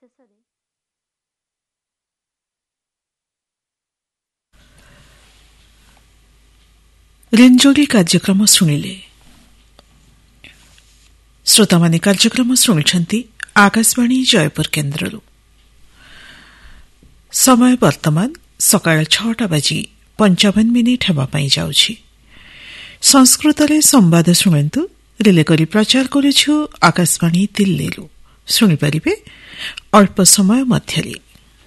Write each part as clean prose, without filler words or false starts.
ಶೇಷಸದೆ ରେଞ୍ଜୋଲି କାର୍ଯ୍ୟକ୍ରମ ଶୁଣିଲେ। ଶ୍ରୋତାମାନେ କାର୍ଯ୍ୟକ୍ରମ ଶୁଣୁଛନ୍ତି ଆକାଶବାଣୀ ଜୟପୁର କେନ୍ଦ୍ରରୁ। ସମୟ ବର୍ତ୍ତମାନ ସକାଳ 6:55 ହେବା ପାଇଁ ଯାଉଛି। ସଂସ୍କୃତରେ ସମ୍ବାଦ ଶୁଣନ୍ତୁ। ରିଲେ କରି ପ୍ରଚାର କରୁଛୁ ଆକାଶବାଣୀ ଦିଲ୍ଲୀରୁ। ଶୁଣିପାରିବେ ଅଳ୍ପ ସମୟ ମଧ୍ୟରେ।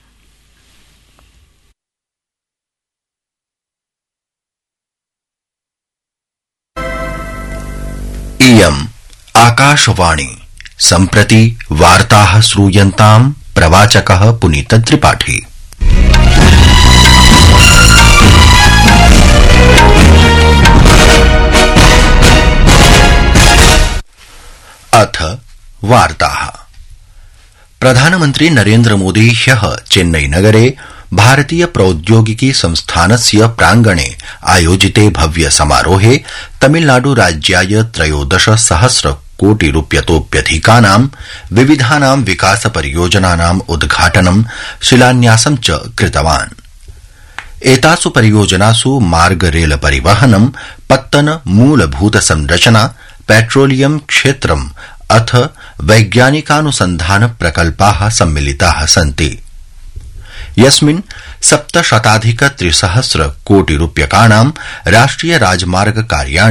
इयम् आकाशवाणी। सम्प्रति वार्ताः श्रूयन्ताम् प्रवाचकः पुनीत त्रिपाठी। अथ वार्ताः। प्रधानमन्त्री नरेन्द्र मोदी ह्यः चेन्नई नगरे भारतीय प्रौद्योगिकी संस्थानस्य प्रांगणे आयोजिते भव्य समारोहे तमिलनाडु राज्याय 13,000 कोटि रूप्यतोप्यधिकानां विविधानां विकास परियोजनानाम् उद्घाटनं शिलान्यासं च कृतवान्। एतासु परियोजनासु मार्ग रेल परिवहनं, पत्तन मूलभूत संरचना, पेट्रोलियम क्षेत्रम् अथ वैज्ञानिकानुसन्धान प्रकल्पाः सम्मिलिताः सन्ति, यस्मिन् 7,000,300 कोटि रूप्यकाणां राष्ट्रिय राजमार्ग कार्याणि